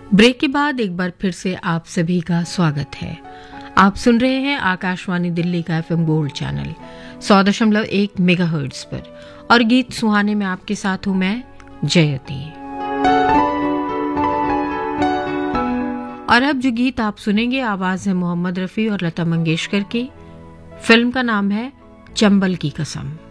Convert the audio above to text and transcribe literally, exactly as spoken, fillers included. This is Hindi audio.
ब्रेक के बाद एक बार फिर से आप सभी का स्वागत है। आप सुन रहे हैं आकाशवाणी दिल्ली का एफएम गोल्ड चैनल सौ दशमलव एक मेगाहर्ट्ज पर और गीत सुहाने में आपके साथ हूं मैं जयती। और अब जो गीत आप सुनेंगे आवाज है मोहम्मद रफी और लता मंगेशकर की। फिल्म का नाम है चंबल की कसम।